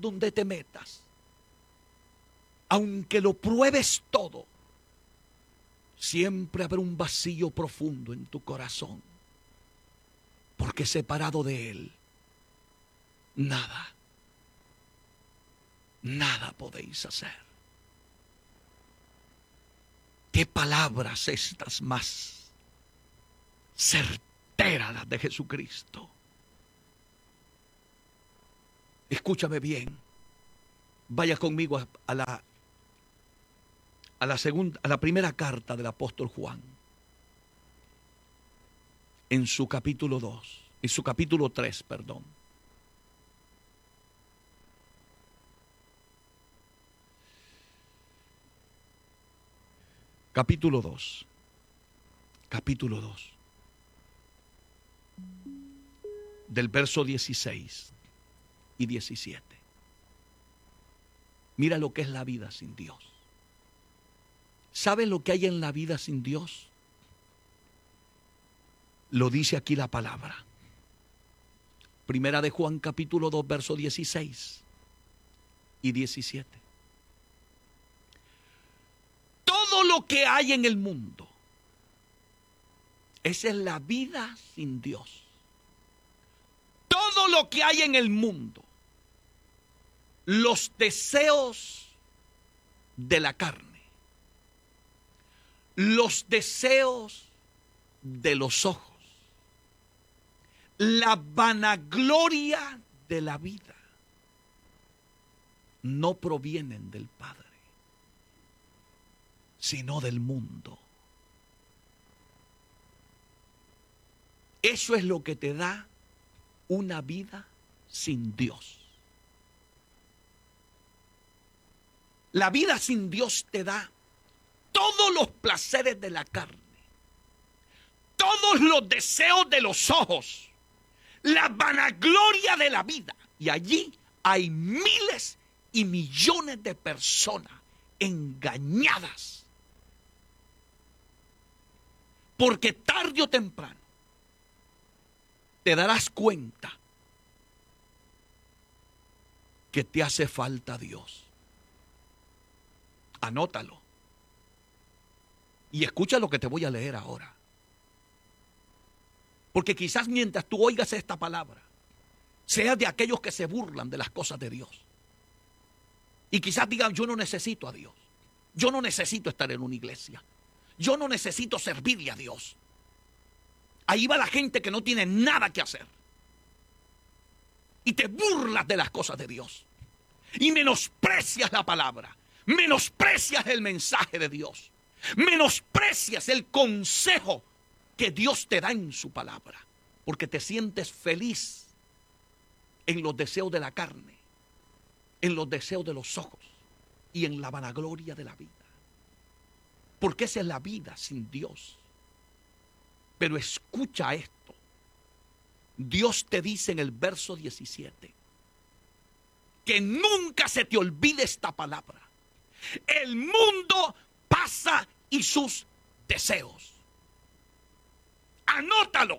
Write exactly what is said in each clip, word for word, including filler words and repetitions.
donde te metas, aunque lo pruebes todo, siempre habrá un vacío profundo en tu corazón, porque separado de Él, nada, nada podéis hacer. ¿Qué palabras estas más certeras las de Jesucristo? Escúchame bien. Vaya conmigo a, a la a la segunda, a la primera carta del apóstol Juan. En su capítulo dos, en su capítulo tres, perdón. Capítulo dos. Capítulo dos. Del verso dieciséis y diecisiete. Mira lo que es la vida sin Dios. ¿Saben lo que hay en la vida sin Dios? Lo dice aquí la palabra. Primera de Juan capítulo dos, verso dieciséis y diecisiete. Todo lo que hay en el mundo, esa es la vida sin Dios. Todo lo que hay en el mundo, los deseos de la carne, los deseos de los ojos, la vanagloria de la vida, no provienen del Padre, sino del mundo. Eso es lo que te da una vida sin Dios. La vida sin Dios te da todos los placeres de la carne, todos los deseos de los ojos, la vanagloria de la vida. Y allí hay miles y millones de personas engañadas. Porque tarde o temprano te darás cuenta que te hace falta Dios. Anótalo. Y escucha lo que te voy a leer ahora. Porque quizás mientras tú oigas esta palabra, seas de aquellos que se burlan de las cosas de Dios. Y quizás digan, yo no necesito a Dios. Yo no necesito estar en una iglesia. Yo no necesito servirle a Dios. Ahí va la gente que no tiene nada que hacer. Y te burlas de las cosas de Dios. Y menosprecias la palabra. Menosprecias el mensaje de Dios. Menosprecias el consejo que Dios te da en su palabra. Porque te sientes feliz en los deseos de la carne, en los deseos de los ojos y en la vanagloria de la vida. Porque esa es la vida sin Dios. Pero escucha esto. Dios te dice en el verso diecisiete que nunca se te olvide esta palabra. El mundo pasa y sus deseos. Anótalo.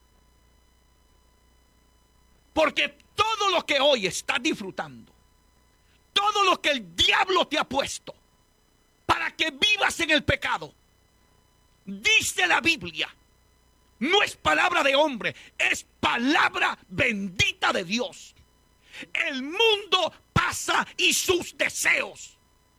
Porque todo lo que hoy estás disfrutando, todo lo que el diablo te ha puesto para que vivas en el pecado, dice la Biblia, no es palabra de hombre, es palabra bendita de Dios. El mundo pasa y sus deseos.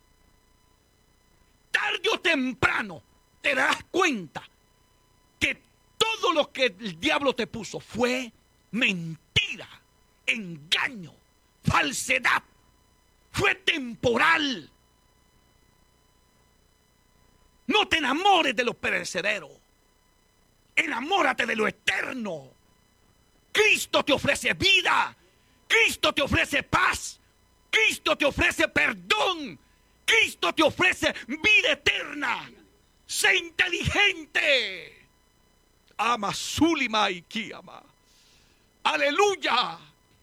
Tarde o temprano te darás cuenta que todo lo que el diablo te puso fue mentira, engaño, falsedad, fue temporal. No te enamores de lo perecedero, enamórate de lo eterno. Cristo te ofrece vida, Cristo te ofrece paz, Cristo te ofrece perdón, Cristo te ofrece vida eterna. Sé inteligente. Ama Zulima y Kiama. Aleluya.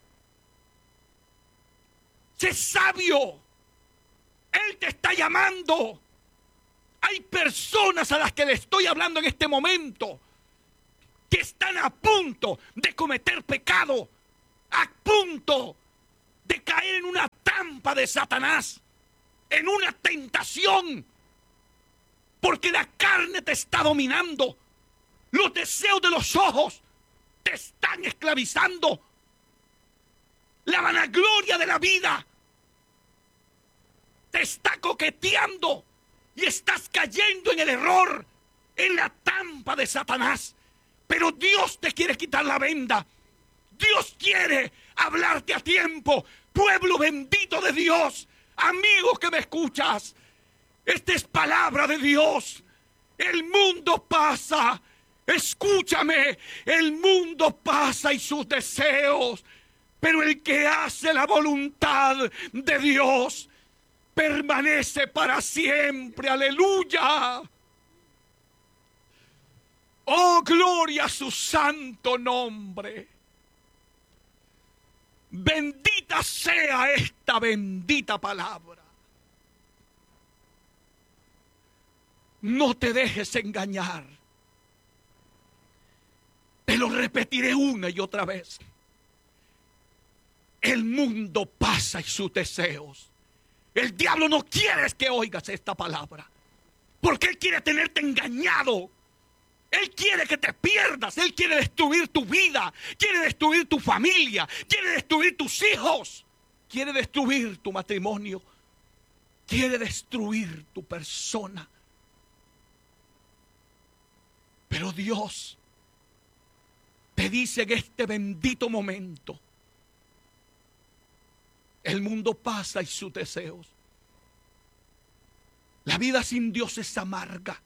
Sé sabio. Él te está llamando. Hay personas a las que le estoy hablando en este momento que están a punto de cometer pecado, a punto de caer en una trampa de Satanás, en una tentación, porque la carne te está dominando, los deseos de los ojos te están esclavizando, la vanagloria de la vida te está coqueteando y estás cayendo en el error, en la trampa de Satanás. Pero Dios te quiere quitar la venda. Dios quiere hablarte a tiempo. Pueblo bendito de Dios, amigo que me escuchas, esta es palabra de Dios. El mundo pasa, escúchame, el mundo pasa y sus deseos, pero el que hace la voluntad de Dios permanece para siempre. Aleluya. Oh, gloria a su santo nombre. Bendita sea esta bendita palabra. No te dejes engañar. Te lo repetiré una y otra vez. El mundo pasa y sus deseos. El diablo no quiere que oigas esta palabra, porque él quiere tenerte engañado. Él quiere que te pierdas. Él quiere destruir tu vida, quiere destruir tu familia, quiere destruir tus hijos, quiere destruir tu matrimonio, quiere destruir tu persona. Pero Dios te dice en este bendito momento: el mundo pasa y sus deseos. La vida sin Dios es amarga.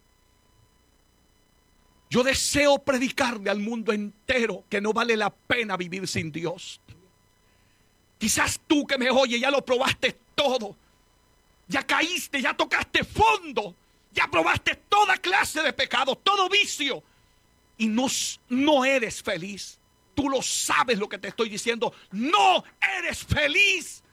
Yo deseo predicarle al mundo entero que no vale la pena vivir sin Dios. Quizás tú que me oyes ya lo probaste todo. Ya caíste, ya tocaste fondo. Ya probaste toda clase de pecado, todo vicio. Y no, no eres feliz. Tú lo sabes lo que te estoy diciendo. No eres feliz.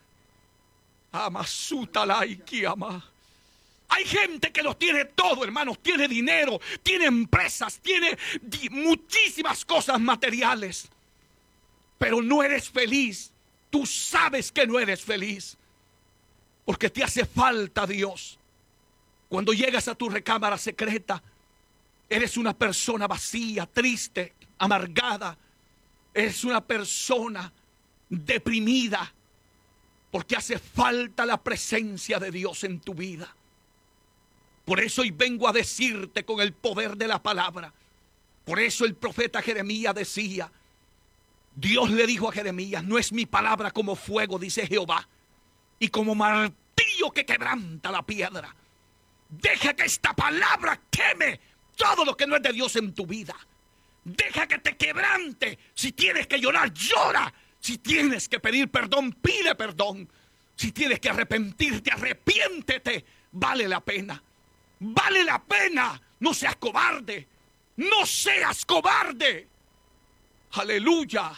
Amasutalaiki-ama. Hay gente que lo tiene todo, hermanos. Tiene dinero, tiene empresas, tiene muchísimas cosas materiales. Pero no eres feliz. Tú sabes que no eres feliz, porque te hace falta Dios. Cuando llegas a tu recámara secreta, eres una persona vacía, triste, amargada. Eres una persona deprimida, porque hace falta la presencia de Dios en tu vida. Por eso hoy vengo a decirte con el poder de la palabra. Por eso el profeta Jeremías decía, Dios le dijo a Jeremías: no es mi palabra como fuego, dice Jehová, y como martillo que quebranta la piedra. Deja que esta palabra queme todo lo que no es de Dios en tu vida. Deja que te quebrante. Si tienes que llorar, llora. Si tienes que pedir perdón, pide perdón. Si tienes que arrepentirte, arrepiéntete. Vale la pena. Vale la pena. No seas cobarde. No seas cobarde. Aleluya.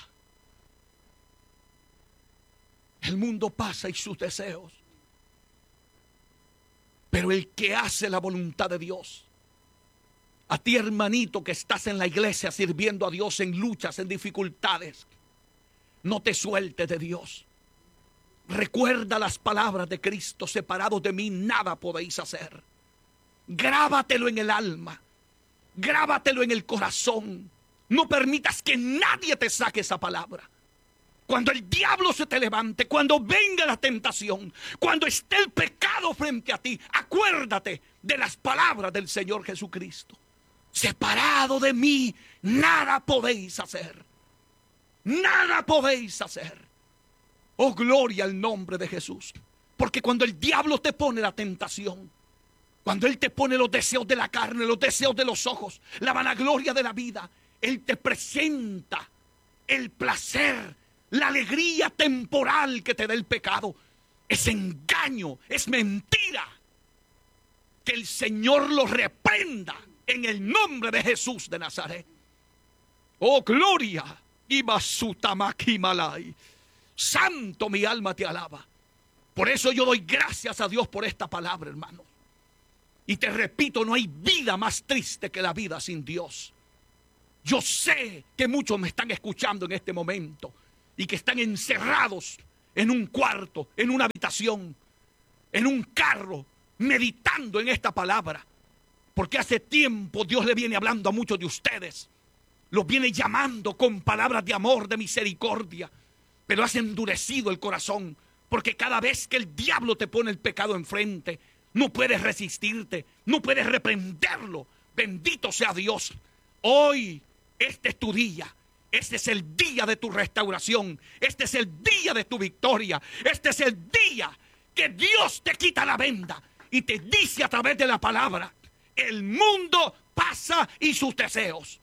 El mundo pasa y sus deseos, pero el que hace la voluntad de Dios. A ti, hermanito, que estás en la iglesia sirviendo a Dios en luchas, en dificultades, no te sueltes de Dios. Recuerda las palabras de Cristo: separados de mí nada podéis hacer. Grábatelo en el alma, grábatelo en el corazón. No permitas que nadie te saque esa palabra. Cuando el diablo se te levante, cuando venga la tentación, cuando esté el pecado frente a ti, acuérdate de las palabras del Señor Jesucristo. Separado de mí, nada podéis hacer. Nada podéis hacer. Oh, gloria al nombre de Jesús. Porque cuando el diablo te pone la tentación, cuando él te pone los deseos de la carne, los deseos de los ojos, la vanagloria de la vida, él te presenta el placer, la alegría temporal que te da el pecado. Es engaño, es mentira. Que el Señor lo reprenda en el nombre de Jesús de Nazaret. Oh, gloria. Santo, mi alma te alaba. Por eso yo doy gracias a Dios por esta palabra, hermano. Y te repito, no hay vida más triste que la vida sin Dios. Yo sé que muchos me están escuchando en este momento y que están encerrados en un cuarto, en una habitación, en un carro, meditando en esta palabra. Porque hace tiempo Dios le viene hablando a muchos de ustedes. Los viene llamando con palabras de amor, de misericordia. Pero has endurecido el corazón. Porque cada vez que el diablo te pone el pecado enfrente, no puedes resistirte, no puedes reprenderlo. Bendito sea Dios. Hoy, este es tu día. Este es el día de tu restauración. Este es el día de tu victoria. Este es el día que Dios te quita la venda y te dice a través de la palabra: el mundo pasa y sus deseos.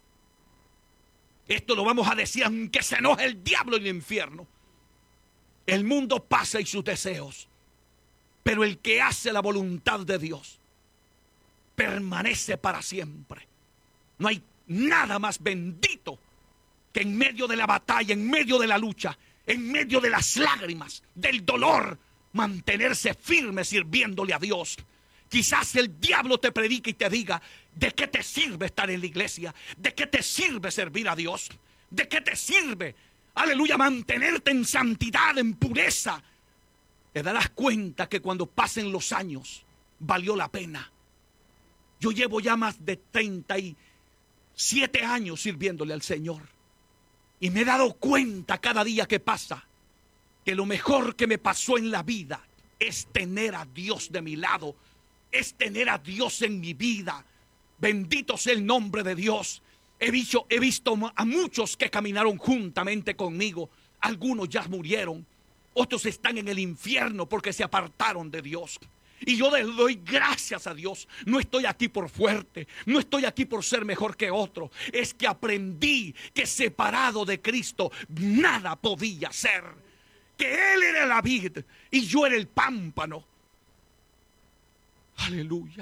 Esto lo vamos a decir aunque se enoje el diablo y el infierno. El mundo pasa y sus deseos, pero el que hace la voluntad de Dios permanece para siempre. No hay nada más bendito que en medio de la batalla, en medio de la lucha, en medio de las lágrimas, del dolor, mantenerse firme sirviéndole a Dios. Quizás el diablo te predique y te diga: ¿de qué te sirve estar en la iglesia? ¿De qué te sirve servir a Dios? ¿De qué te sirve, aleluya, mantenerte en santidad, en pureza? Te darás cuenta que cuando pasen los años, valió la pena. Yo llevo ya más de treinta y siete años sirviéndole al Señor. Y me he dado cuenta cada día que pasa que lo mejor que me pasó en la vida es tener a Dios de mi lado. Es tener a Dios en mi vida. Bendito sea el nombre de Dios. He visto, he visto a muchos que caminaron juntamente conmigo. Algunos ya murieron. Otros están en el infierno porque se apartaron de Dios. Y yo le doy gracias a Dios. No estoy aquí por fuerte. No estoy aquí por ser mejor que otro. Es que aprendí que separado de Cristo nada podía ser. Que Él era la vid y yo era el pámpano. Aleluya.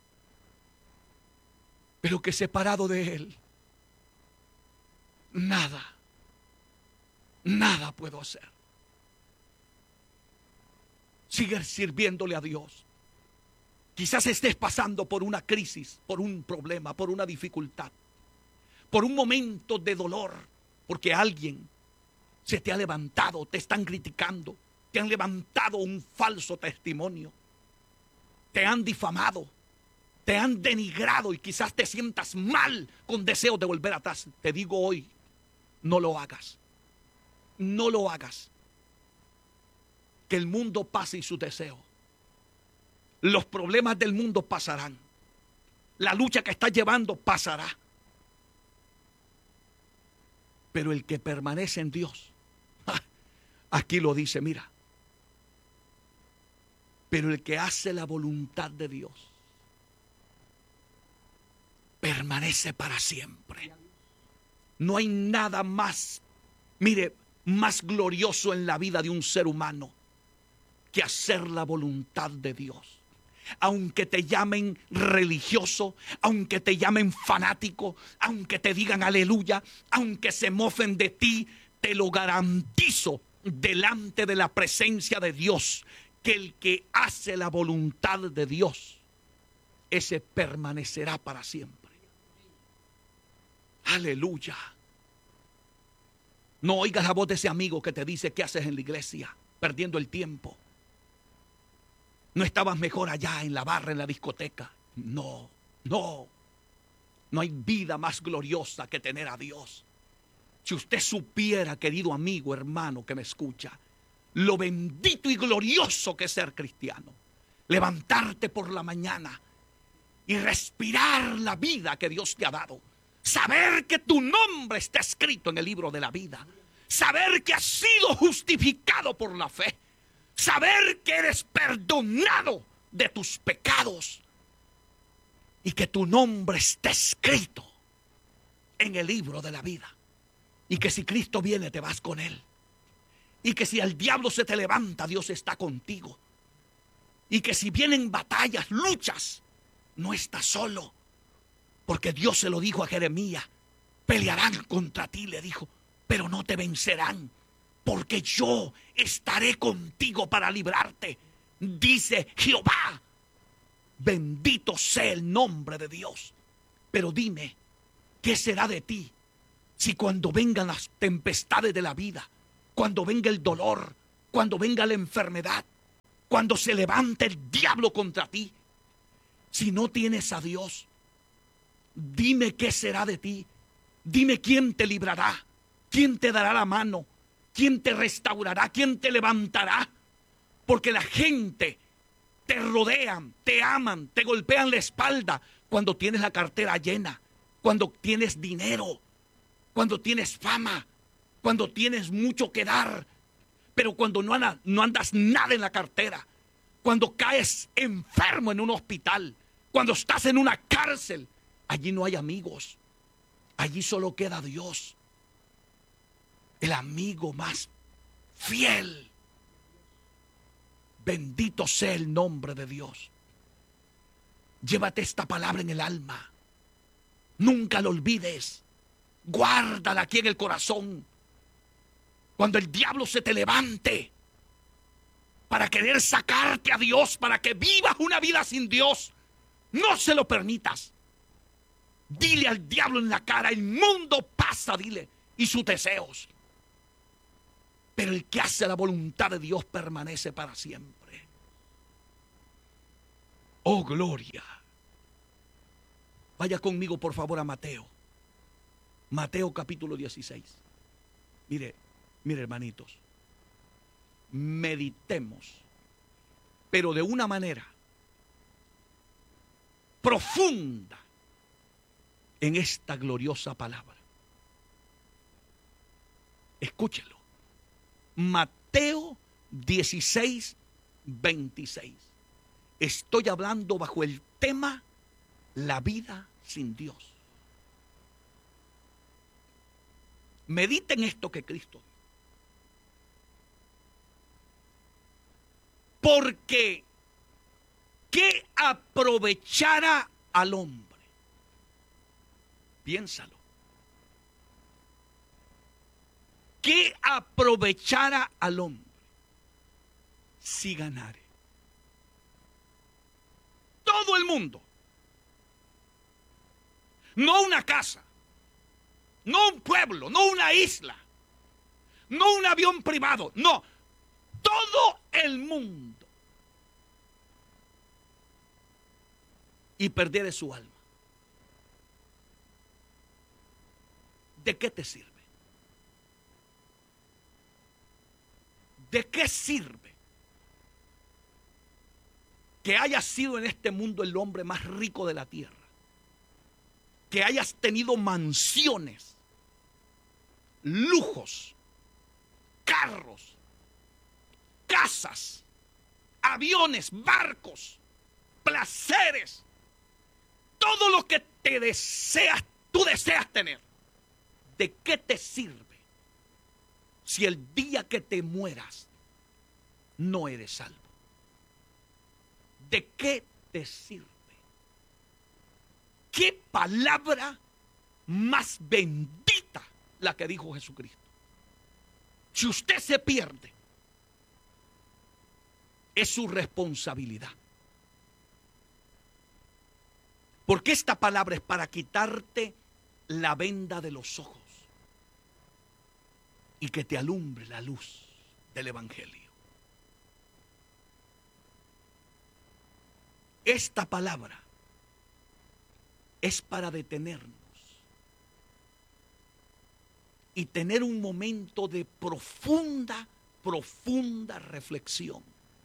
Pero que separado de Él, nada, nada puedo hacer. Sigue sirviéndole a Dios. Quizás estés pasando por una crisis, por un problema, por una dificultad, por un momento de dolor, porque alguien se te ha levantado, te están criticando, te han levantado un falso testimonio. Te han difamado, te han denigrado y quizás te sientas mal con deseo de volver atrás. Te digo hoy, no lo hagas. No lo hagas. Que el mundo pase y sus deseos. Los problemas del mundo pasarán. La lucha que estás llevando pasará. Pero el que permanece en Dios, aquí lo dice, mira. Pero el que hace la voluntad de Dios permanece para siempre. No hay nada más, mire, más glorioso en la vida de un ser humano que hacer la voluntad de Dios. Aunque te llamen religioso, aunque te llamen fanático, aunque te digan aleluya, aunque se mofen de ti, te lo garantizo delante de la presencia de Dios, que el que hace la voluntad de Dios, ese permanecerá para siempre. Aleluya. No oigas la voz de ese amigo que te dice: ¿qué haces en la iglesia? Perdiendo el tiempo. ¿No estabas mejor allá en la barra, en la discoteca? No, no. No hay vida más gloriosa que tener a Dios. Si usted supiera, querido amigo, hermano que me escucha, lo bendito y glorioso que es ser cristiano. Levantarte por la mañana y respirar la vida que Dios te ha dado. Saber que tu nombre está escrito en el libro de la vida. Saber que has sido justificado por la fe. Saber que eres perdonado de tus pecados. Y que tu nombre está escrito en el libro de la vida. Y que si Cristo viene, te vas con Él. Y que si el diablo se te levanta, Dios está contigo. Y que si vienen batallas, luchas, no estás solo. Porque Dios se lo dijo a Jeremías: pelearán contra ti, le dijo, pero no te vencerán, porque yo estaré contigo para librarte, dice Jehová. Bendito sea el nombre de Dios. Pero dime, ¿qué será de ti si cuando vengan las tempestades de la vida, cuando venga el dolor, cuando venga la enfermedad, cuando se levante el diablo contra ti. Si no tienes a Dios, dime qué será de ti. Dime quién te librará, quién te dará la mano, quién te restaurará, quién te levantará. Porque la gente te rodean, te aman, te golpean la espalda cuando tienes la cartera llena, cuando tienes dinero, cuando tienes fama, cuando tienes mucho que dar. Pero cuando no andas, no andas nada en la cartera, cuando caes enfermo en un hospital, cuando estás en una cárcel, allí no hay amigos. Allí solo queda Dios, el amigo más fiel. Bendito sea el nombre de Dios. Llévate esta palabra en el alma. Nunca lo olvides. Guárdala aquí en el corazón. Cuando el diablo se te levante para querer sacarte a Dios, para que vivas una vida sin Dios, no se lo permitas. Dile al diablo en la cara: el mundo pasa, dile, y sus deseos. Pero el que hace la voluntad de Dios permanece para siempre. Oh, gloria. Vaya conmigo, por favor, a Mateo. Mateo capítulo dieciséis. Mire, mire, hermanitos. Meditemos, pero de una manera profunda, en esta gloriosa palabra. Escúchelo. Mateo dieciséis, veintiséis. Estoy hablando bajo el tema la vida sin Dios. Mediten esto que Cristo dijo. Porque ¿qué aprovechara al hombre? Piénsalo. ¿Qué aprovechara al hombre si ganare todo el mundo? No una casa, no un pueblo, no una isla, no un avión privado, no, todo el mundo, y perdiere su alma. ¿De qué te sirve? ¿De qué sirve que hayas sido en este mundo el hombre más rico de la tierra? Que hayas tenido mansiones, lujos, carros, casas, aviones, barcos, placeres, todo lo que te deseas, tú deseas tener. ¿De qué te sirve si el día que te mueras no eres salvo? ¿De qué te sirve? ¿Qué palabra más bendita la que dijo Jesucristo? Si usted se pierde, es su responsabilidad. Porque esta palabra es para quitarte la venda de los ojos y que te alumbre la luz del Evangelio. Esta palabra es para detenernos y tener un momento de profunda, profunda reflexión.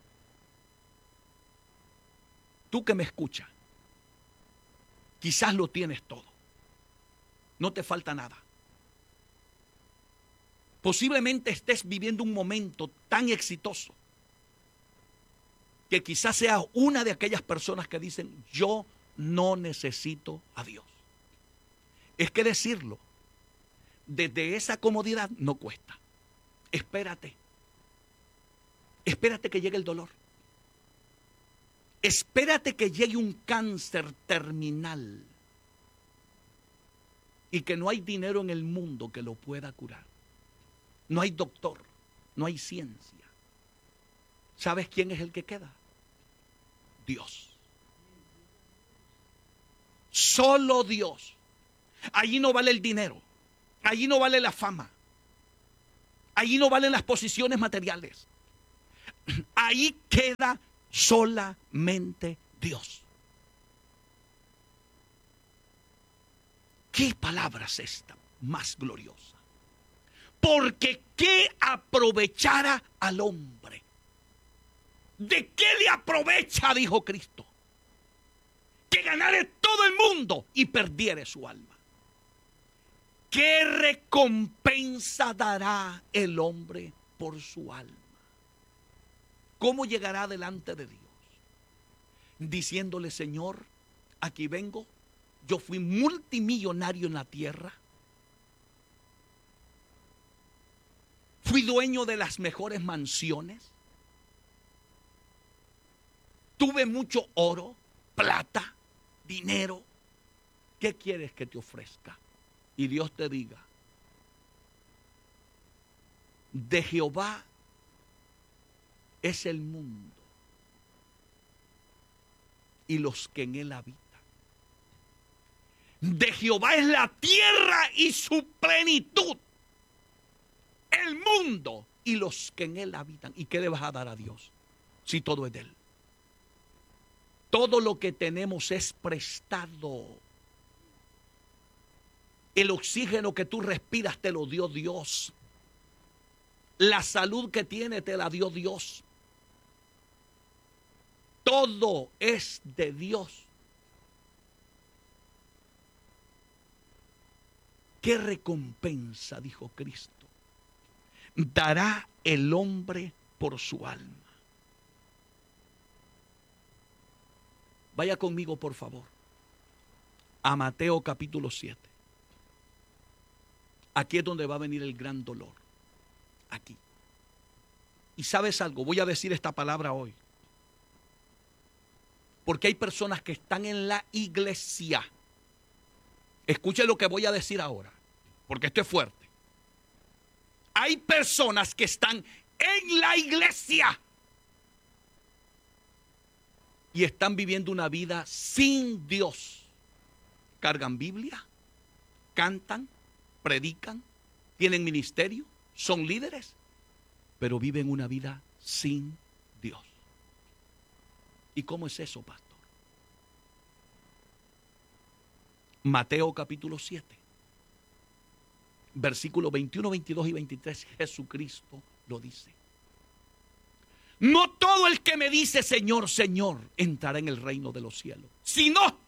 Tú que me escuchas, quizás lo tienes todo. No te falta nada. Posiblemente estés viviendo un momento tan exitoso que quizás seas una de aquellas personas que dicen: yo no necesito a Dios. Es que decirlo desde esa comodidad no cuesta. Espérate. Espérate que llegue el dolor. Espérate que llegue un cáncer terminal y que no hay dinero en el mundo que lo pueda curar. No hay doctor, no hay ciencia. ¿Sabes quién es el que queda? Dios. Solo Dios. Allí no vale el dinero. Allí no vale la fama. Allí no valen las posiciones materiales. Ahí queda solamente Dios. ¿Qué palabra es esta más gloriosa? Porque ¿qué aprovechara al hombre? ¿De qué le aprovecha, dijo Cristo, que ganare todo el mundo y perdiere su alma? ¿Qué recompensa dará el hombre por su alma? ¿Cómo llegará delante de Dios? Diciéndole: Señor, aquí vengo. Yo fui multimillonario en la tierra. Fui dueño de las mejores mansiones. Tuve mucho oro, plata, dinero. ¿Qué quieres que te ofrezca? Y Dios te diga: de Jehová es el mundo y los que en él habitan. De Jehová es la tierra y su plenitud, el mundo y los que en él habitan. ¿Y qué le vas a dar a Dios si todo es de él? Todo lo que tenemos es prestado. El oxígeno que tú respiras te lo dio Dios. La salud que tienes te la dio Dios. Todo es de Dios. ¿Qué recompensa, dijo Cristo, dará el hombre por su alma? Vaya conmigo, por favor, a Mateo capítulo siete. Aquí es donde va a venir el gran dolor. Aquí. Y sabes algo, voy a decir esta palabra hoy, porque hay personas que están en la iglesia. Escuche lo que voy a decir ahora, porque esto es fuerte. Hay personas que están en la iglesia y están viviendo una vida sin Dios. Cargan Biblia, cantan, predican, tienen ministerio, son líderes, pero viven una vida sin Dios. ¿Y cómo es eso, pastor? Mateo capítulo siete, versículos veintiuno, veintidós y veintitrés, Jesucristo lo dice. No todo el que me dice Señor, Señor, entrará en el reino de los cielos, sino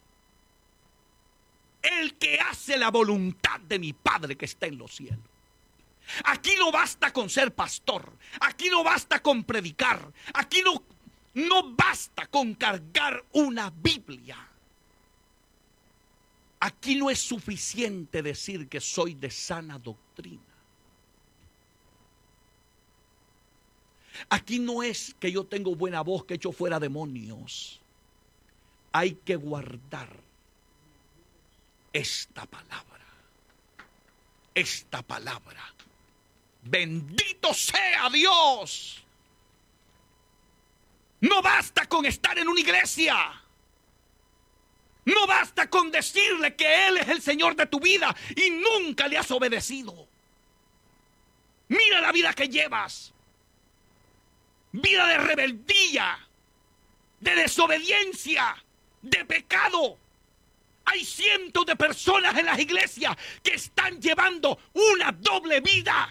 el que hace la voluntad de mi Padre que está en los cielos. Aquí no basta con ser pastor, aquí no basta con predicar, aquí no, no basta con cargar una Biblia. Aquí no es suficiente decir que soy de sana doctrina. Aquí no es que yo tengo buena voz, que echo fuera demonios. Hay que guardar esta palabra. Esta palabra. Bendito sea Dios. No basta con estar en una iglesia. No basta con decirle que Él es el Señor de tu vida y nunca le has obedecido. Mira la vida que llevas. Vida de rebeldía, de desobediencia, de pecado. Hay cientos de personas en las iglesias que están llevando una doble vida.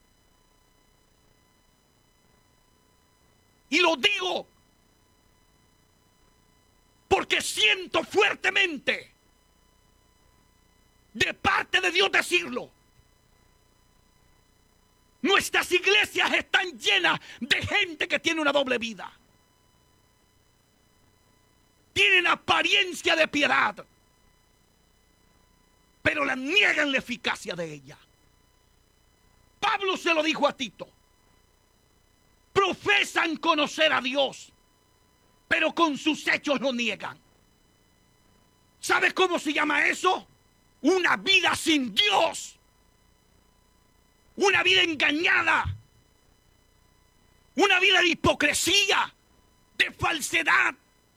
Y lo digo porque siento fuertemente de parte de Dios decirlo. Nuestras iglesias están llenas de gente que tiene una doble vida. Tienen apariencia de piedad, pero la niegan la eficacia de ella. Pablo se lo dijo a Tito. Profesan conocer a Dios, pero con sus hechos lo niegan. ¿Sabes cómo se llama eso? Una vida sin Dios. Una vida engañada. Una vida de hipocresía, de falsedad.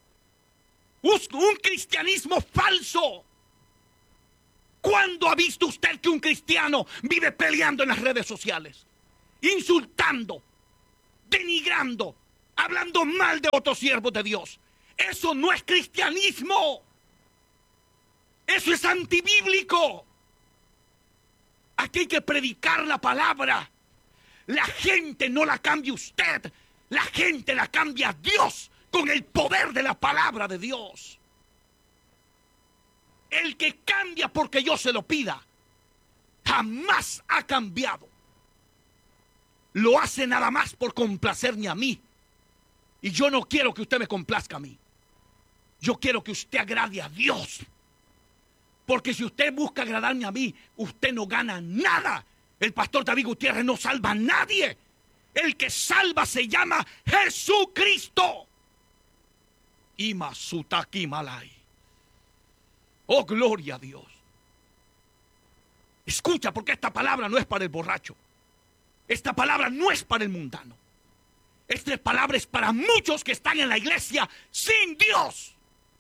Un cristianismo falso. ¿Cuándo ha visto usted que un cristiano vive peleando en las redes sociales? Insultando, denigrando, hablando mal de otros siervos de Dios. Eso no es cristianismo. Eso es antibíblico. Aquí hay que predicar la palabra. La gente no la cambia usted. La gente la cambia Dios con el poder de la palabra de Dios. El que cambia porque yo se lo pida, jamás ha cambiado. Lo hace nada más por complacerme a mí. Y yo no quiero que usted me complazca a mí. Yo quiero que usted agrade a Dios. Porque si usted busca agradarme a mí, usted no gana nada. El pastor David Gutiérrez no salva a nadie. El que salva se llama Jesucristo. Ima sutaki malai. Oh, gloria a Dios. Escucha, porque esta palabra no es para el borracho. Esta palabra no es para el mundano. Esta palabra es para muchos que están en la iglesia sin Dios.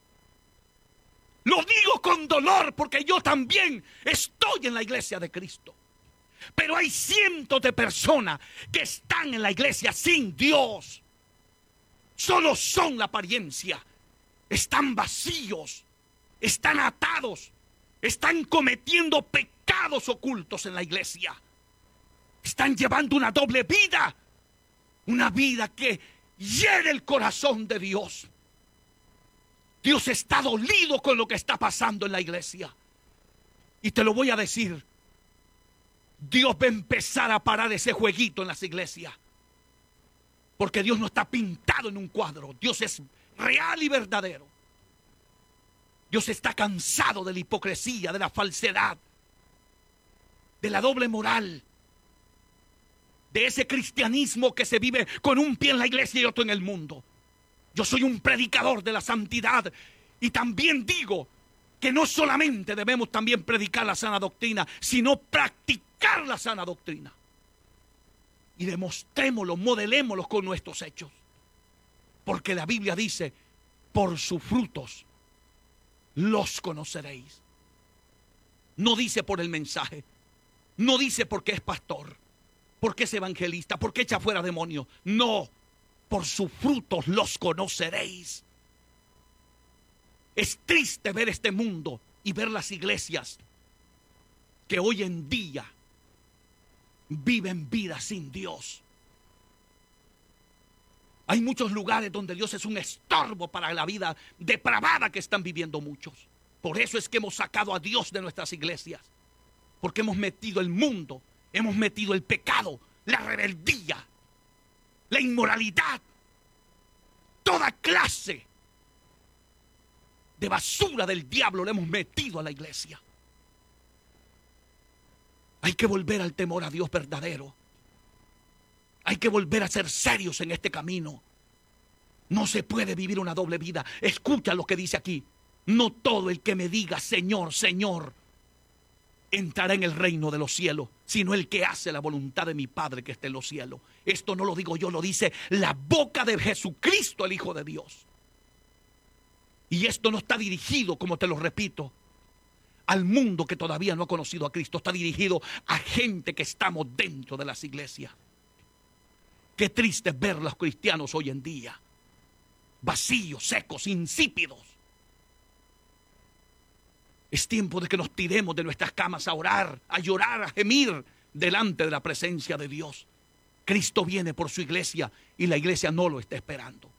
Lo digo con dolor porque yo también estoy en la iglesia de Cristo. Pero hay cientos de personas que están en la iglesia sin Dios. Solo son la apariencia. Están vacíos. Están atados. Están cometiendo pecados ocultos en la iglesia. Están llevando una doble vida. Una vida que hiere el corazón de Dios. Dios está dolido con lo que está pasando en la iglesia. Y te lo voy a decir. Dios va a empezar a parar ese jueguito en las iglesias. Porque Dios no está pintado en un cuadro. Dios es real y verdadero. Dios está cansado de la hipocresía, de la falsedad, de la doble moral, de ese cristianismo que se vive con un pie en la iglesia y otro en el mundo. Yo soy un predicador de la santidad y también digo que no solamente debemos también predicar la sana doctrina, sino practicar la sana doctrina. Y demostrémoslo, modelémoslo con nuestros hechos. Porque la Biblia dice, por sus frutos los conoceréis. No dice por el mensaje, no dice porque es pastor, porque es evangelista, porque echa fuera demonios. No, por sus frutos los conoceréis. Es triste ver este mundo y ver las iglesias que hoy en día viven vidas sin Dios. Hay muchos lugares donde Dios es un estorbo para la vida depravada que están viviendo muchos. Por eso es que hemos sacado a Dios de nuestras iglesias. Porque hemos metido el mundo, hemos metido el pecado, la rebeldía, la inmoralidad, toda clase de basura del diablo le hemos metido a la iglesia. Hay que volver al temor a Dios verdadero. Hay que volver a ser serios en este camino. No se puede vivir una doble vida. Escucha lo que dice aquí. No todo el que me diga Señor, Señor, entrará en el reino de los cielos, sino el que hace la voluntad de mi Padre que está en los cielos. Esto no lo digo yo, lo dice la boca de Jesucristo, el Hijo de Dios. Y esto no está dirigido, como te lo repito, al mundo que todavía no ha conocido a Cristo. Está dirigido a gente que estamos dentro de las iglesias. Qué triste ver a los cristianos hoy en día, vacíos, secos, insípidos. Es tiempo de que nos tiremos de nuestras camas a orar, a llorar, a gemir delante de la presencia de Dios. Cristo viene por su iglesia y la iglesia no lo está esperando.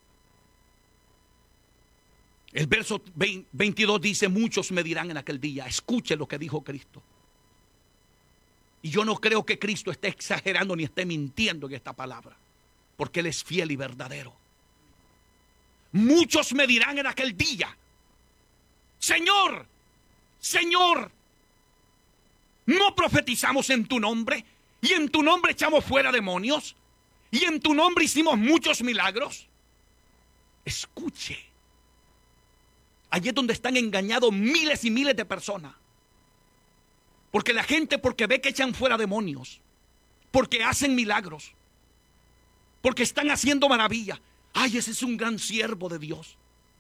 El verso veintidós dice, muchos me dirán en aquel día, escuche lo que dijo Cristo. Y yo no creo que Cristo esté exagerando ni esté mintiendo en esta palabra, porque Él es fiel y verdadero. Muchos me dirán en aquel día, Señor, Señor, ¿no profetizamos en tu nombre? ¿Y en tu nombre echamos fuera demonios? ¿Y en tu nombre hicimos muchos milagros? Escuche. Allí es donde están engañados miles y miles de personas. Porque la gente, porque ve que echan fuera demonios, porque hacen milagros, porque están haciendo maravillas. Ay, ese es un gran siervo de Dios.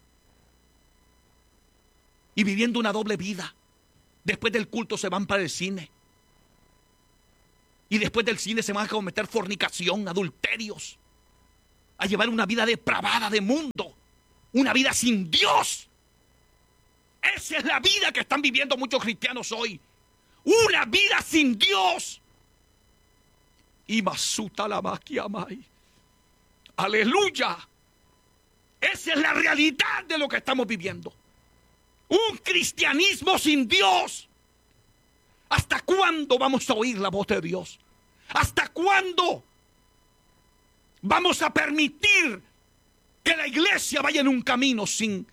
Y viviendo una doble vida. Después del culto se van para el cine. Y después del cine se van a cometer fornicación, adulterios. a llevar una vida depravada de mundo, una vida sin Dios. Esa es la vida que están viviendo muchos cristianos hoy. Una vida sin Dios. Y masuta la maquiamai. Aleluya. Esa es la realidad de lo que estamos viviendo. Un cristianismo sin Dios. ¿Hasta cuándo vamos a oír la voz de Dios? ¿Hasta cuándo vamos a permitir que la iglesia vaya en un camino sin,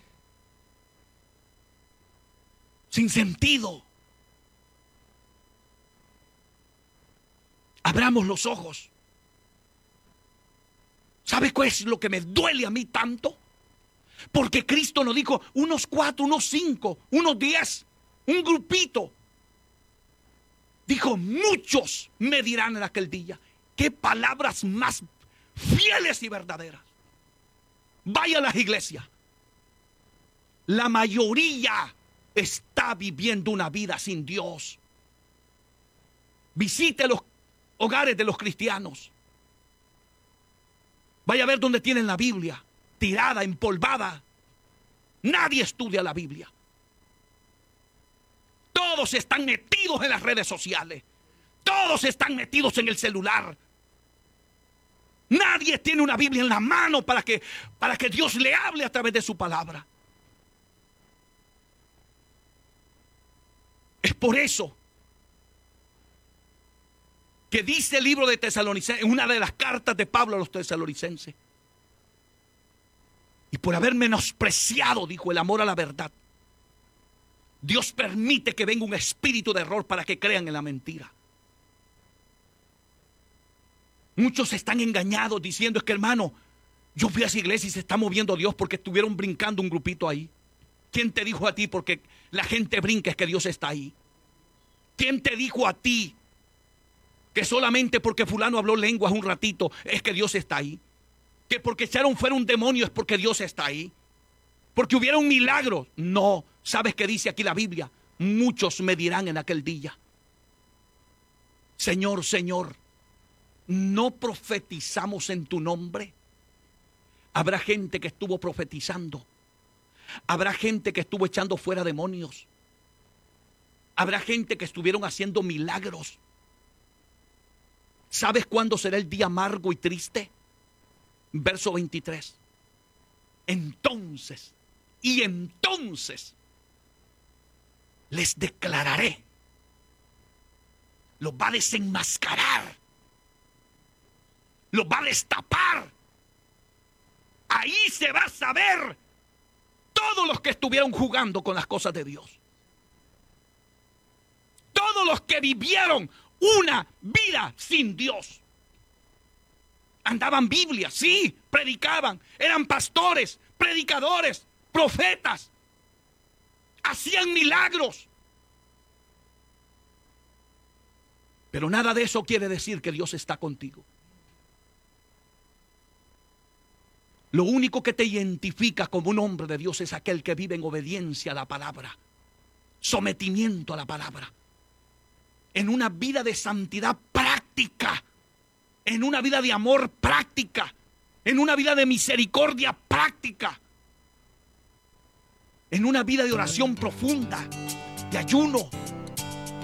sin sentido? Abramos los ojos. ¿Sabe cuál es lo que me duele a mí tanto? Porque Cristo nos dijo unos cuatro, unos cinco, unos diez, un grupito. Dijo, muchos me dirán en aquel día. Qué palabras más fieles y verdaderas. Vaya a las iglesias. La mayoría está viviendo una vida sin Dios. Visite los hogares de los cristianos. Vaya a ver dónde tienen la Biblia, tirada, empolvada. Nadie estudia la Biblia. Todos están metidos en las redes sociales. Todos están metidos en el celular. Nadie tiene una Biblia en la mano para que, para que Dios le hable a través de su palabra. Es por eso que dice el libro de Tesalonicenses, en una de las cartas de Pablo a los tesalonicenses, y por haber menospreciado, dijo, el amor a la verdad, Dios permite que venga un espíritu de error para que crean en la mentira. Muchos están engañados diciendo, es que hermano, yo fui a esa iglesia y se está moviendo Dios porque estuvieron brincando un grupito ahí. ¿Quién te dijo a ti porque la gente brinca es que Dios está ahí? ¿Quién te dijo a ti que solamente porque fulano habló lenguas un ratito es que Dios está ahí? Que porque echaron fuera un demonio es porque Dios está ahí. Porque hubiera un milagro. No, ¿sabes qué dice aquí la Biblia? Muchos me dirán en aquel día, Señor, Señor, ¿no profetizamos en tu nombre? Habrá gente que estuvo profetizando. Habrá gente que estuvo echando fuera demonios. Habrá gente que estuvieron haciendo milagros. ¿Sabes cuándo será el día amargo y triste? Verso veintitrés. Entonces, y entonces, les declararé. Los va a desenmascarar. Los va a destapar. Ahí se va a saber todos los que estuvieron jugando con las cosas de Dios. Todos los que vivieron una vida sin Dios. Andaban Biblia, sí, predicaban, eran pastores, predicadores, profetas, hacían milagros. Pero nada de eso quiere decir que Dios está contigo. Lo único que te identifica como un hombre de Dios es aquel que vive en obediencia a la palabra, sometimiento a la palabra, en una vida de santidad práctica, en una vida de amor práctica, en una vida de misericordia práctica, en una vida de oración profunda, de ayuno,